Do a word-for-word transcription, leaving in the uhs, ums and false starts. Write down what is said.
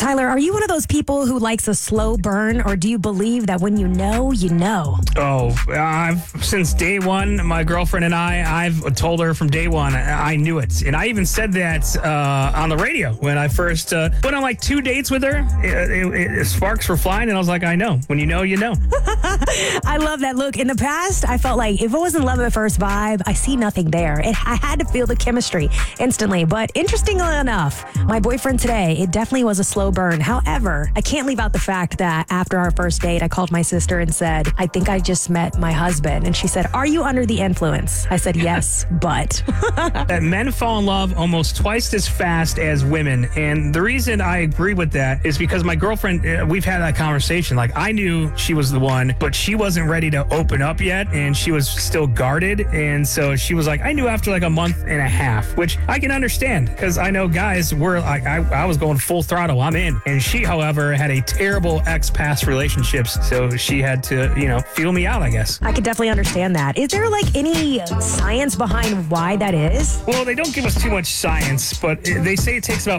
Tyler, are you one of those people who likes a slow burn, or do you believe that when you know, you know? Oh, I've since day one, my girlfriend and I, I've told her from day one, I knew it. And I even said that uh, on the radio when I first uh, went on like two dates with her. It, it, it, sparks were flying, and I was like, I know. When you know, you know. I love that. Look, in the past, I felt like if it wasn't love at first vibe, I see nothing there. It, I had to feel the chemistry instantly. But interestingly enough, my boyfriend today, it definitely was a slow burn. However, I can't leave out the fact that after our first date, I called my sister and said, I think I just met my husband. And she said, are you under the influence? I said, yes, but. That men fall in love almost twice as fast as women. And the reason I agree with that is because my girlfriend, uh, we've had that conversation. Like, I knew she was the one, but she wasn't ready to open up yet. And she was still guarded. And so she was like, I knew after like a month and a half, which I can understand because I know guys were like, I, I was going full throttle. I'm in. And she, however, had a terrible ex-past relationships. So she had to, you know, feel me out, I guess. I could definitely understand that. Is there like any science behind why that is? Well, they don't give us too much science, but they say it takes about